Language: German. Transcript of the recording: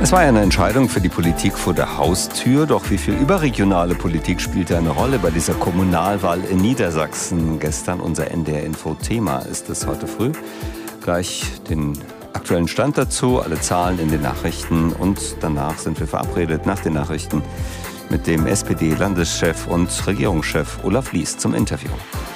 Es war ja eine Entscheidung für die Politik vor der Haustür, doch wie viel überregionale Politik spielte eine Rolle bei dieser Kommunalwahl in Niedersachsen? Gestern unser NDR-Info-Thema ist es heute früh. Gleich den aktuellen Stand dazu, alle Zahlen in den Nachrichten und danach sind wir verabredet nach den Nachrichten mit dem SPD-Landeschef und Regierungschef Olaf Lies zum Interview.